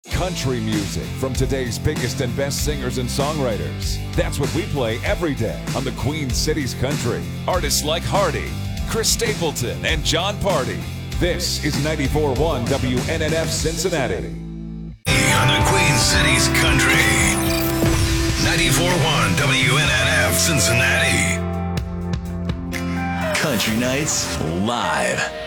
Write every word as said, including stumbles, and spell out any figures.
Country music from today's biggest and best singers and songwriters. That's what we play every day on the Queen City's Country. Artists like Hardy, Chris Stapleton, and John Party. This is ninety-four point one W N N F Cincinnati. On the Queen City's Country. ninety-four point one W N N F Cincinnati. Country Nights Live.